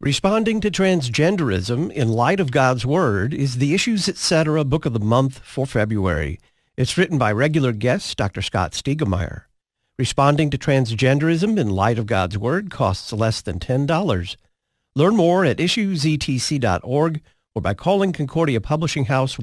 Responding to Transgenderism in Light of God's Word is the Issues Etc. Book of the Month for February. It's written by regular guest Dr. Scott Stiegemeyer. Responding to Transgenderism in Light of God's Word costs less than $10. Learn more at issuesetc.org or by calling Concordia Publishing House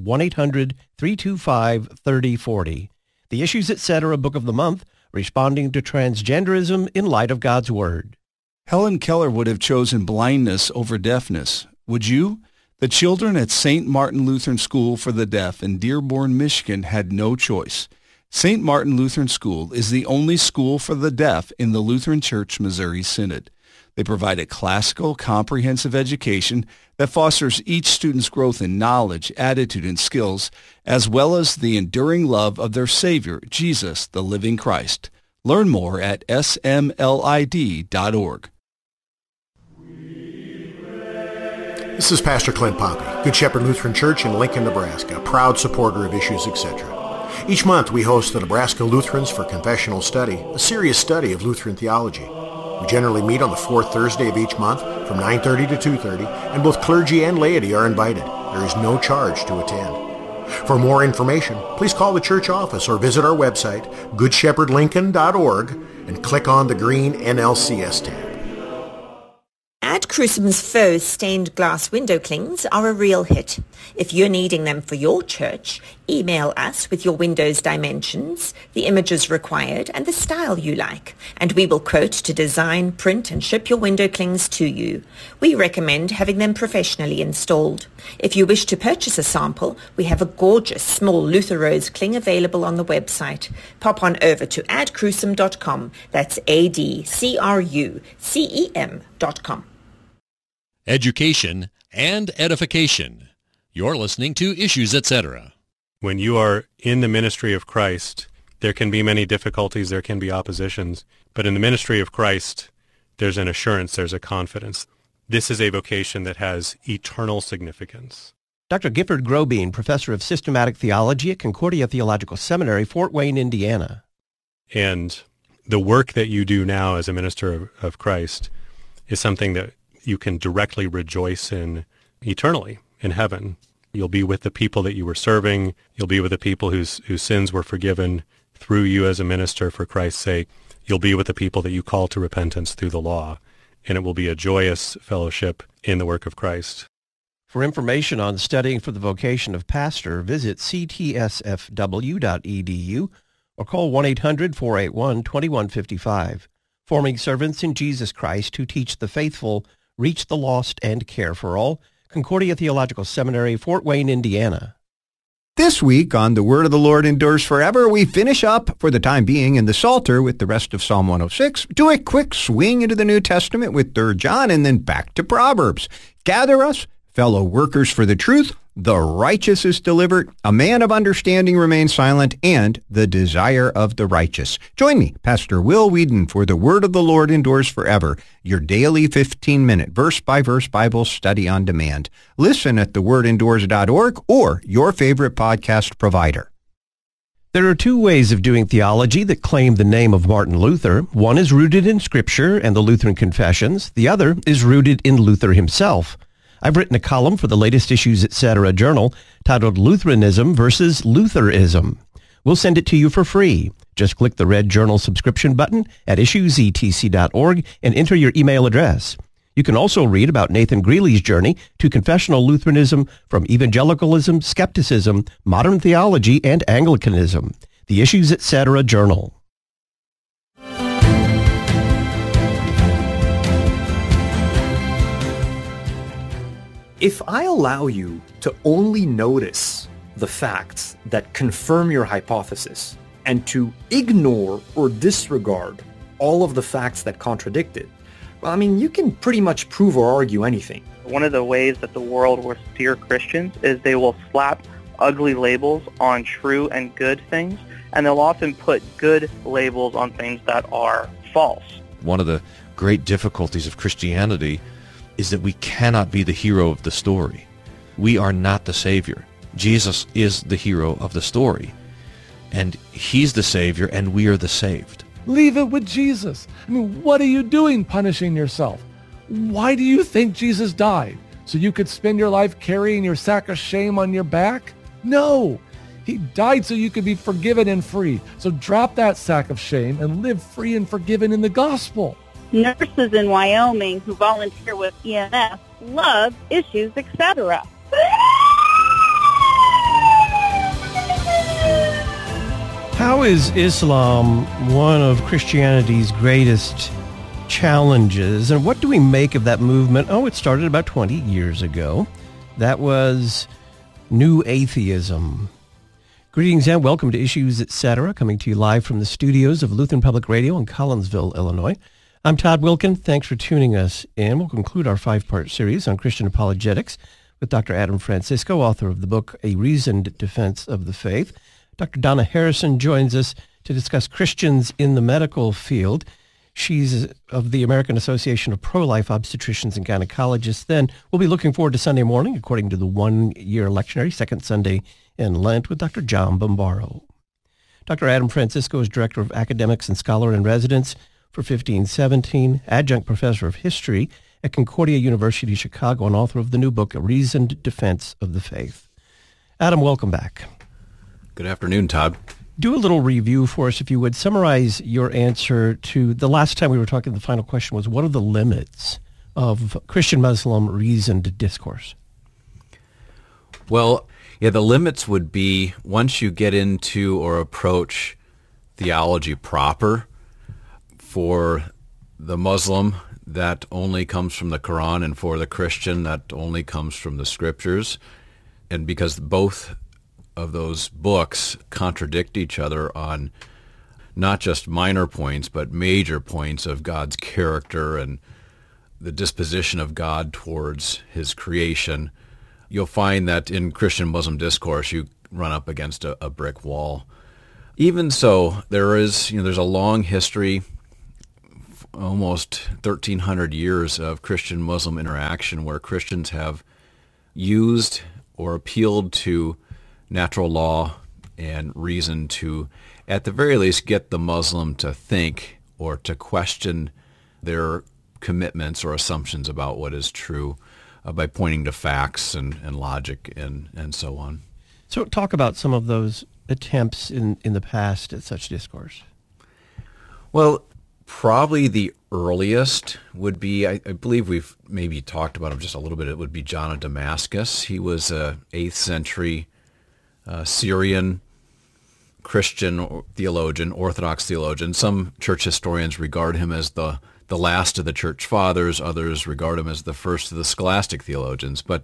1-800-325-3040. The Issues Etc. Book of the Month, Responding to Transgenderism in Light of God's Word. Helen Keller would have chosen blindness over deafness. Would you? The children at St. Martin Lutheran School for the Deaf in Dearborn, Michigan had no choice. St. Martin Lutheran School is the only school for the deaf in the Lutheran Church Missouri Synod. They provide a classical, comprehensive education that fosters each student's growth in knowledge, attitude, and skills, as well as the enduring love of their Savior, Jesus, the living Christ. Learn more at smlid.org. This is Pastor Clint Poppy, Good Shepherd Lutheran Church in Lincoln, Nebraska, a proud supporter of Issues Etc. Each month we host the Nebraska Lutherans for Confessional Study, a serious study of Lutheran theology. We generally meet on the fourth Thursday of each month from 9:30 to 2:30, and both clergy and laity are invited. There is no charge to attend. For more information, please call the church office or visit our website, goodshepherdlincoln.org, and click on the green NLCS tab. Ad Crucem's faux stained glass window clings are a real hit. If you're needing them for your church, email us with your window's dimensions, the images required, and the style you like, and we will quote to design, print, and ship your window clings to you. We recommend having them professionally installed. If you wish to purchase a sample, we have a gorgeous small Luther Rose cling available on the website. Pop on over to adcrucem.com. That's ADCRUCEM.com. Education and edification. You're listening to Issues Etc. When you are in the ministry of Christ, there can be many difficulties, there can be oppositions, but in the ministry of Christ, there's an assurance, there's a confidence. This is a vocation that has eternal significance. Dr. Gifford Grobeen, Professor of Systematic Theology at Concordia Theological Seminary, Fort Wayne, Indiana. And the work that you do now as a minister of Christ is something that you can directly rejoice in eternally in heaven. You'll be with the people that you were serving. You'll be with the people whose sins were forgiven through you as a minister for Christ's sake. You'll be with the people that you call to repentance through the law. And it will be a joyous fellowship in the work of Christ. For information on studying for the vocation of pastor, visit ctsfw.edu or call 1-800-481-2155. Forming servants in Jesus Christ who teach the faithful, reach the lost, and care for all. Concordia Theological Seminary, Fort Wayne, Indiana. This week on The Word of the Lord Endures Forever, we finish up, for the time being, in the Psalter with the rest of Psalm 106, do a quick swing into the New Testament with 3 John, and then back to Proverbs. Gather us, fellow workers for the truth, the righteous is delivered, a man of understanding remains silent, and the desire of the righteous. Join me, Pastor Will Whedon, for The Word of the Lord Endures Forever, your daily 15-minute verse-by-verse Bible study on demand. Listen at thewordendures.org or your favorite podcast provider. There are 2 ways of doing theology that claim the name of Martin Luther. One is rooted in Scripture and the Lutheran Confessions. The other is rooted in Luther himself. I've written a column for the latest Issues Etc. journal titled Lutheranism versus Lutherism. We'll send it to you for free. Just click the red journal subscription button at issuesetc.org and enter your email address. You can also read about Nathan Greeley's journey to confessional Lutheranism from evangelicalism, skepticism, modern theology, and Anglicanism. The Issues Etc. journal. If I allow you to only notice the facts that confirm your hypothesis and to ignore or disregard all of the facts that contradict it, well, I mean, you can pretty much prove or argue anything. One of the ways that the world will steer Christians is they will slap ugly labels on true and good things, and they'll often put good labels on things that are false. One of the great difficulties of Christianity is that we cannot be the hero of the story. We are not the Savior. Jesus is the hero of the story, and He's the Savior, and we are the saved. Leave it with Jesus. I mean, what are you doing punishing yourself? Why do you think Jesus died? So you could spend your life carrying your sack of shame on your back? No. He died so you could be forgiven and free. So drop that sack of shame and live free and forgiven in the gospel. Nurses in Wyoming who volunteer with EMS love Issues, etc. How is Islam one of Christianity's greatest challenges, and what do we make of that movement? Oh, it started about 20 years ago. That was New Atheism. Greetings and welcome to Issues, Etc., coming to you live from the studios of Lutheran Public Radio in Collinsville, Illinois. I'm Todd Wilkin. Thanks for tuning us in. We'll conclude our 5-part series on Christian apologetics with Dr. Adam Francisco, author of the book A Reasoned Defense of the Faith. Dr. Donna Harrison joins us to discuss Christians in the medical field. She's of the American Association of Pro-Life Obstetricians and Gynecologists. Then we'll be looking forward to Sunday morning, according to the one-year lectionary, second Sunday in Lent, with Dr. John Bombaro. Dr. Adam Francisco is Director of Academics and Scholar in Residence for 1517, Adjunct Professor of History at Concordia University, Chicago, and author of the new book, A Reasoned Defense of the Faith. Adam, welcome back. Good afternoon, Todd. Do a little review for us, if you would. Summarize your answer to the last time we were talking. The final question was, what are the limits of Christian-Muslim reasoned discourse? Well, yeah, the limits would be once you get into or approach theology proper. For the Muslim, that only comes from the Quran, and for the Christian, that only comes from the Scriptures. And because both of those books contradict each other on not just minor points, but major points of God's character and the disposition of God towards his creation, you'll find that in Christian-Muslim discourse, you run up against a brick wall. Even so, there's a long history, almost 1,300 years of Christian-Muslim interaction where Christians have used or appealed to natural law and reason to, at the very least, get the Muslim to think or to question their commitments or assumptions about what is true by pointing to facts and logic and so on. So talk about some of those attempts in the past at such discourse. Well, probably the earliest would be, I believe we've maybe talked about him just a little bit, it would be John of Damascus. He was a 8th century Syrian Christian theologian, Orthodox theologian. Some church historians regard him as the last of the church fathers. Others regard him as the first of the scholastic theologians. But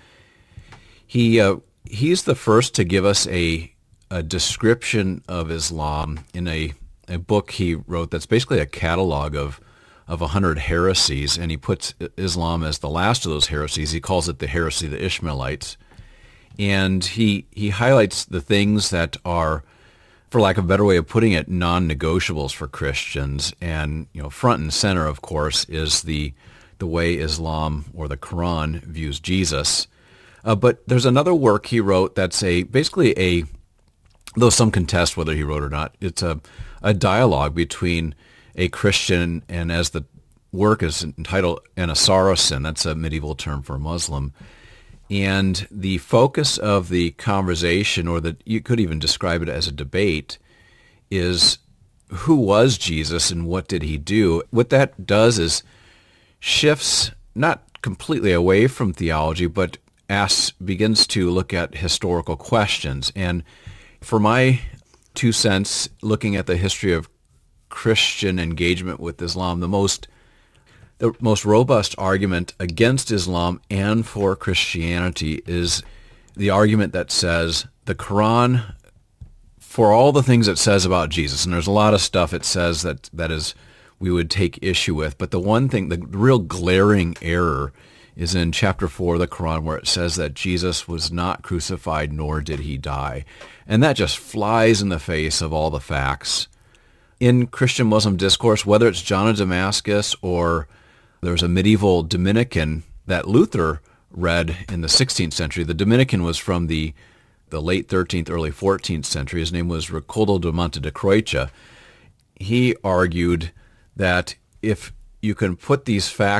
he's the first to give us a description of Islam in a book he wrote that's basically a catalog of 100 heresies, and he puts Islam as the last of those heresies. He calls it the heresy of the Ishmaelites. And he highlights the things that are, for lack of a better way of putting it, non-negotiables for Christians. And front and center, of course, is the way Islam or the Quran views Jesus. But there's another work he wrote that's basically though some contest whether he wrote or not, it's a dialogue between a Christian and, as the work is entitled, and a Saracen. That's a medieval term for a Muslim. And the focus of the conversation, or you could even describe it as a debate, is who was Jesus and what did he do? What that does is shifts not completely away from theology, but begins to look at historical questions. And for my 2 cents, looking at the history of Christian engagement with Islam, the most robust argument against Islam and for Christianity is the argument that says the Quran, for all the things it says about Jesus, and there's a lot of stuff it says that is we would take issue with, but the one thing, the real glaring error, is in chapter 4 of the Quran, where it says that Jesus was not crucified, nor did he die. And that just flies in the face of all the facts. In Christian-Muslim discourse, whether it's John of Damascus or there's a medieval Dominican that Luther read in the 16th century. The Dominican was from the late 13th, early 14th century. His name was Ricoldo de Monte de Croce. He argued that if you can put these facts in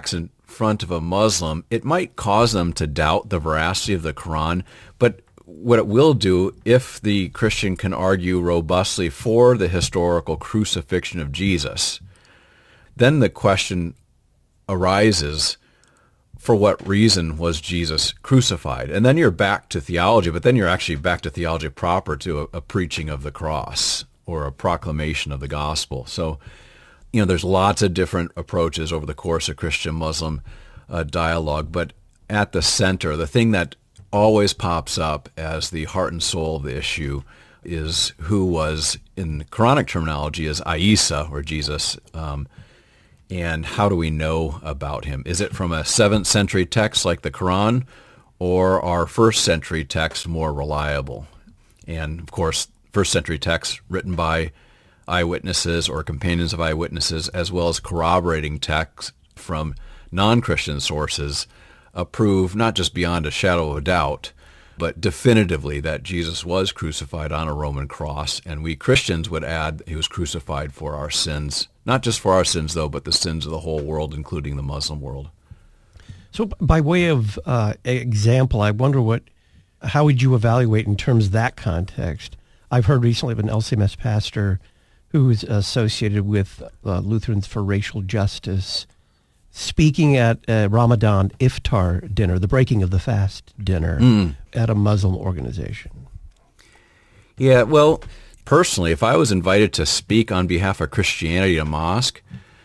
front of a Muslim, it might cause them to doubt the veracity of the Quran, but what it will do, if the Christian can argue robustly for the historical crucifixion of Jesus, then the question arises, for what reason was Jesus crucified? And then you're back to theology, but then you're actually back to theology proper, to a preaching of the cross or a proclamation of the gospel. So, there's lots of different approaches over the course of Christian-Muslim dialogue, but at the center, the thing that always pops up as the heart and soul of the issue is who was, in Quranic terminology, is Isa, or Jesus, and how do we know about him? Is it from a 7th century text like the Quran, or are 1st century texts more reliable? And of course, 1st century texts written by eyewitnesses or companions of eyewitnesses, as well as corroborating texts from non-Christian sources, prove not just beyond a shadow of a doubt, but definitively that Jesus was crucified on a Roman cross. And we Christians would add he was crucified for our sins, not just for our sins, though, but the sins of the whole world, including the Muslim world. So by way of example, I wonder how would you evaluate in terms of that context? I've heard recently of an LCMS pastor who is associated with Lutherans for Racial Justice, speaking at a Ramadan iftar dinner, the breaking of the fast dinner, at a Muslim organization. Yeah, well, personally, if I was invited to speak on behalf of Christianity at a mosque,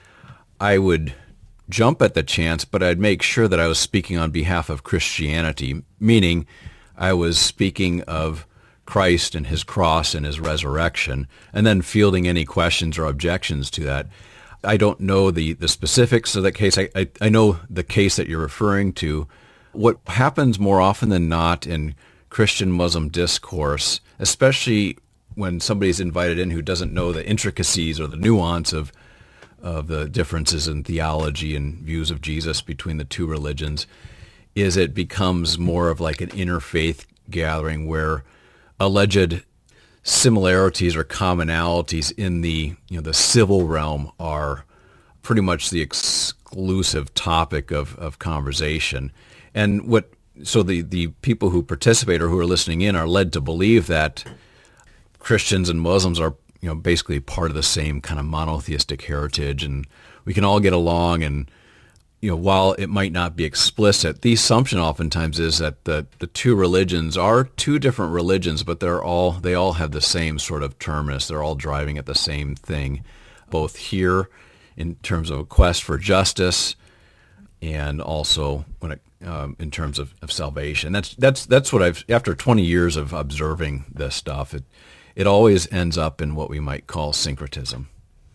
I would jump at the chance, but I'd make sure that I was speaking on behalf of Christianity, meaning I was speaking of Christ and his cross and his resurrection, and then fielding any questions or objections to that. I don't know the specifics of that case. I know the case that you're referring to. What happens more often than not in Christian-Muslim discourse, especially when somebody's invited in who doesn't know the intricacies or the nuance of the differences in theology and views of Jesus between the two religions, is it becomes more of like an interfaith gathering where alleged similarities or commonalities in the civil realm are pretty much the exclusive topic of conversation. And so the people who participate or who are listening in are led to believe that Christians and Muslims are basically part of the same kind of monotheistic heritage, and we can all get along. And while it might not be explicit, the assumption oftentimes is that the two religions are two different religions, but they all have the same sort of terminus. They're all driving at the same thing, both here in terms of a quest for justice, and also in terms of salvation. That's what after 20 years of observing this stuff, it always ends up in what we might call syncretism.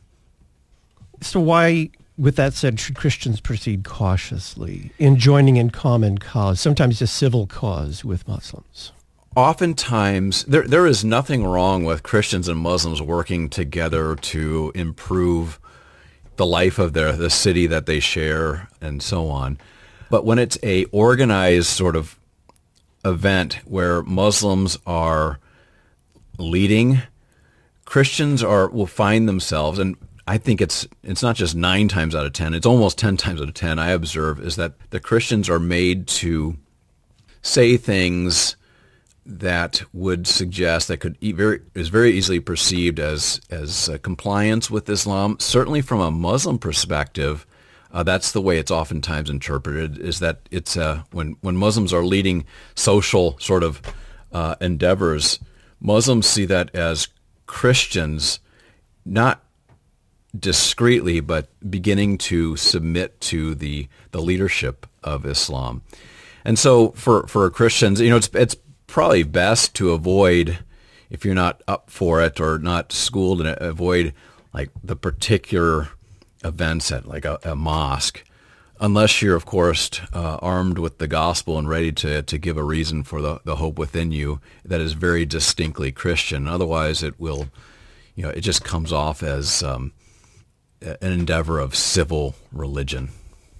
So why, with that said, should Christians proceed cautiously in joining in common cause, sometimes a civil cause, with Muslims? Oftentimes, there is nothing wrong with Christians and Muslims working together to improve the life of the city that they share and so on. But when it's a organized sort of event where Muslims are leading, Christians will find themselves, and I think it's not just 9 times out of 10, it's almost 10 times out of 10 I observe, is that the Christians are made to say things that would suggest that is very easily perceived as compliance with Islam. Certainly from a Muslim perspective, that's the way it's oftentimes interpreted, is that it's when Muslims are leading social sort of endeavors, Muslims see that as Christians not discreetly, but beginning to submit to the leadership of Islam. And so for Christians, it's probably best to avoid, if you're not up for it or not schooled in it, avoid like the particular events at like a mosque, unless you're, of course, armed with the gospel and ready to give a reason for the hope within you that is very distinctly Christian. Otherwise, it will, it just comes off as an endeavor of civil religion.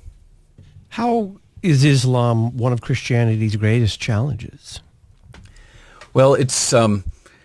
How is Islam one of Christianity's greatest challenges? Well, it's in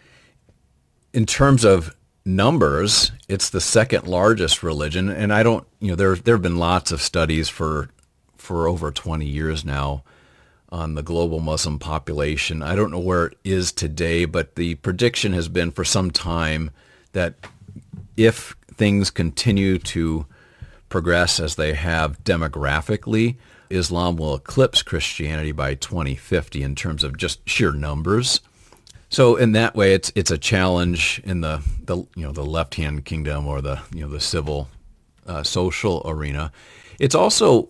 terms of numbers, it's the second largest religion, and I don't, there have been lots of studies for for over 20 years now on the global Muslim population. I don't know where it is today, but the prediction has been for some time that if things continue to progress as they have demographically, Islam will eclipse Christianity by 2050 in terms of just sheer numbers. So in that way, it's a challenge in the left-hand kingdom or the civil social arena. It's also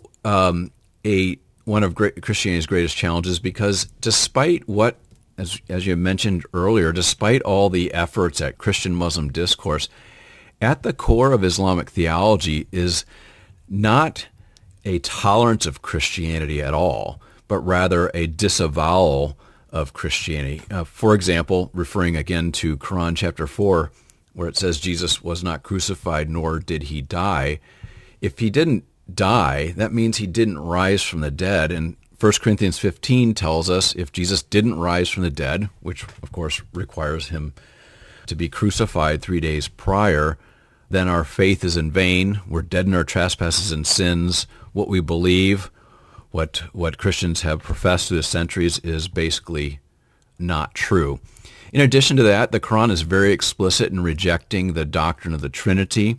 one of Christianity's greatest challenges because despite what, as you mentioned earlier, despite all the efforts at Christian-Muslim discourse, at the core of Islamic theology is not a tolerance of Christianity at all, but rather a disavowal of Christianity. For example, referring again to Quran chapter 4, where it says Jesus was not crucified, nor did he die. If he didn't die, that means he didn't rise from the dead. And 1 Corinthians 15 tells us if Jesus didn't rise from the dead, which of course requires him to be crucified 3 days prior, then our faith is in vain. We're dead in our trespasses and sins. What we believe, what Christians have professed through the centuries is basically not true. In addition to that, the Quran is very explicit in rejecting the doctrine of the Trinity.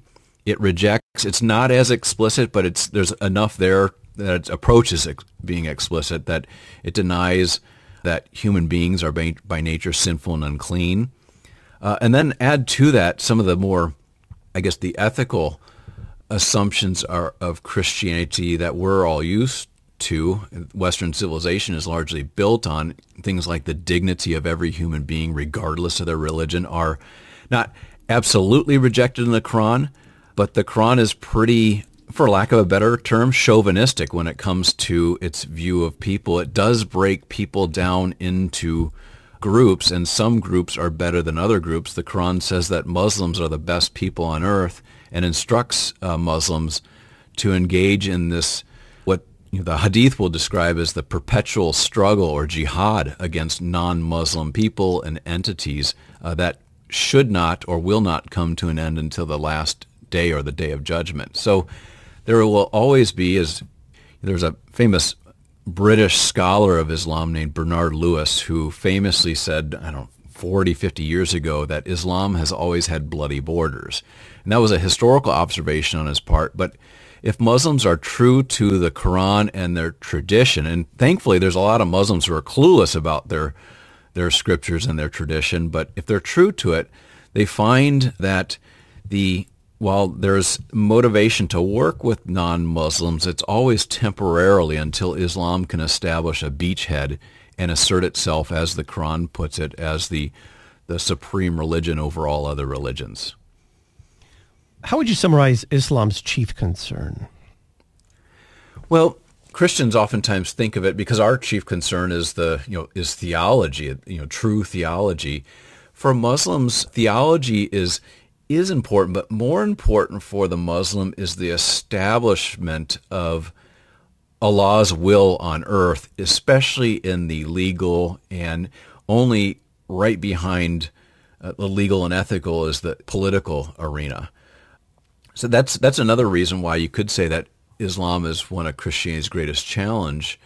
It's not as explicit, but there's enough there that it approaches being explicit that it denies that human beings are by nature sinful and unclean. And then add to that some of the more, I guess, the ethical assumptions of Christianity that we're all used to. Western civilization is largely built on things like the dignity of every human being, regardless of their religion, are not absolutely rejected in the Quran, but the Quran is pretty, for lack of a better term, chauvinistic when it comes to its view of people. It does break people down into groups, and some groups are better than other groups. The Quran says that Muslims are the best people on earth and instructs Muslims to engage in this, what the Hadith will describe as the perpetual struggle or jihad against non-Muslim people and entities that should not or will not come to an end until the last day or the day of judgment. So there will always be, there's a famous British scholar of Islam named Bernard Lewis who famously said, 40, 50 years ago, that Islam has always had bloody borders. And that was a historical observation on his part. But if Muslims are true to the Quran and their tradition, and thankfully there's a lot of Muslims who are clueless about their scriptures and their tradition, but if they're true to it, they find that while there's motivation to work with non-Muslims, it's always temporarily until Islam can establish a beachhead and assert itself, as the Quran puts it, as the supreme religion over all other religions. How would you summarize Islam's chief concern? Well, Christians oftentimes think of it because our chief concern is theology, true theology. For Muslims, theology is important, but more important for the Muslim is the establishment of Allah's will on earth, especially in the legal, and only right behind the legal and ethical is the political arena. So that's another reason why you could say that Islam is one of Christianity's greatest challenges,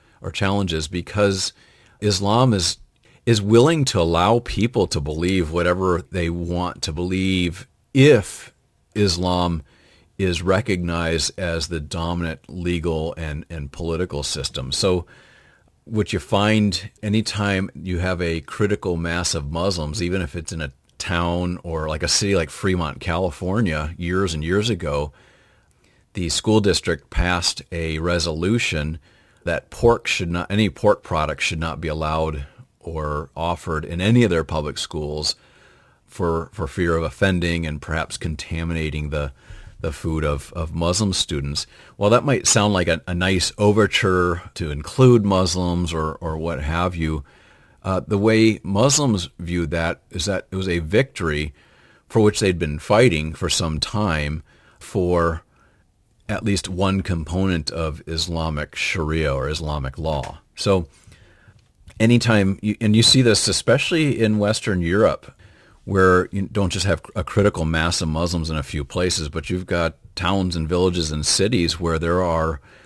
because Islam is willing to allow people to believe whatever they want to believe if Islam is recognized as the dominant legal and political system. So what you find anytime you have a critical mass of Muslims, even if it's in a town or like a city like Fremont, California, years and years ago, the school district passed a resolution that any pork product should not be allowed or offered in any of their public schools for fear of offending and perhaps contaminating the food of Muslim students. While that might sound like a nice overture to include Muslims or what have you, the way Muslims viewed that is that it was a victory for which they'd been fighting for some time for at least one component of Islamic Sharia or Islamic law. So anytime, you see this especially in Western Europe, where you don't just have a critical mass of Muslims in a few places, but you've got towns and villages and cities where there are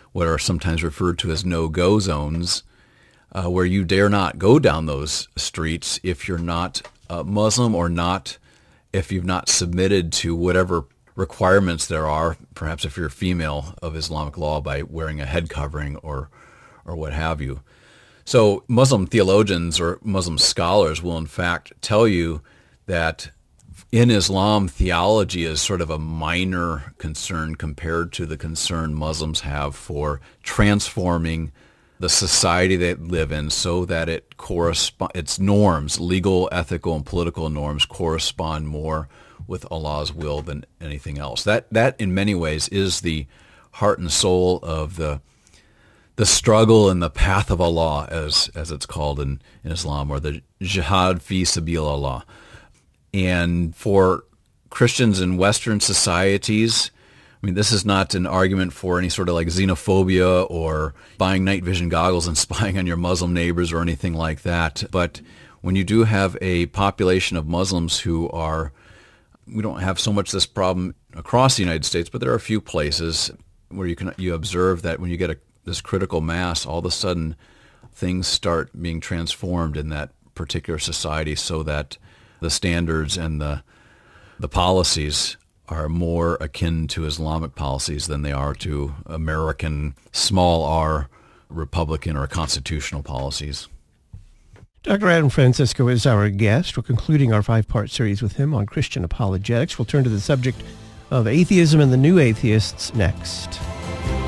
what are sometimes referred to as no-go zones, where you dare not go down those streets if you're not Muslim or if you've not submitted to whatever requirements there are, perhaps if you're a female, of Islamic law by wearing a head covering or what have you. So Muslim theologians or Muslim scholars will in fact tell you that in Islam, theology is sort of a minor concern compared to the concern Muslims have for transforming the society they live in so that its norms, legal, ethical, and political norms, correspond more with Allah's will than anything else. That in many ways is the heart and soul of the struggle and the path of Allah, as it's called in Islam, or the jihad fi sabilillah. And for Christians in Western societies, I mean, this is not an argument for any sort of like xenophobia or buying night vision goggles and spying on your Muslim neighbors or anything like that. But when you do have a population of Muslims we don't have so much this problem across the United States, but there are a few places where you observe that when you get this critical mass, all of a sudden things start being transformed in that particular society so that the standards and the policies are more akin to Islamic policies than they are to American small r Republican or constitutional policies. Dr. Adam Francisco is our guest. We're concluding our 5-part series with him on Christian apologetics. We'll turn to the subject of atheism and the new atheists next.